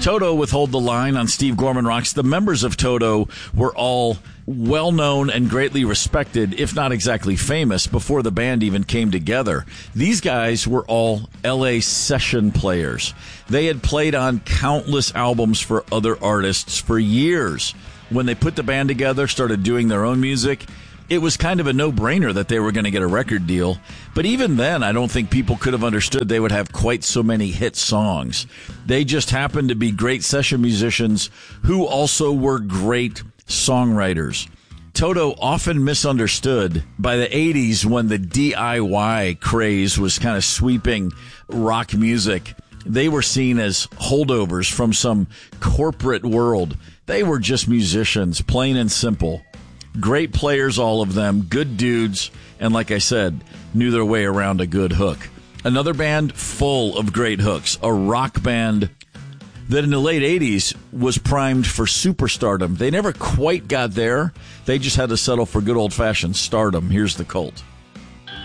Toto with Hold the Line on Steve Gorman Rocks. The members of Toto were all well-known and greatly respected, if not exactly famous, before the band even came together. These guys were all L.A. session players. They had played on countless albums for other artists for years. When they put the band together, started doing their own music, it was kind of a no-brainer that they were going to get a record deal. But even then, I don't think people could have understood they would have quite so many hit songs. They just happened to be great session musicians who also were great songwriters. Toto, often misunderstood by the 80s when the DIY craze was kind of sweeping rock music. They were seen as holdovers from some corporate world. They were just musicians, plain and simple. Great players, all of them, good dudes, and like I said, knew their way around a good hook. Another band full of great hooks, a rock band that in the late 80s was primed for superstardom. They never quite got there. They just had to settle for good old-fashioned stardom. Here's The Cult.